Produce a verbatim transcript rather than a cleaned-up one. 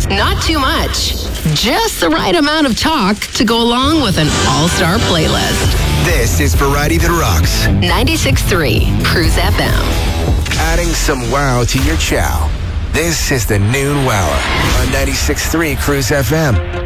Not too much. Just the right amount of talk to go along with an all-star playlist. This is Variety That Rocks. ninety-six point three Cruise F M. Adding some wow to your chow. This is the Noon Wower on ninety-six point three Cruise F M.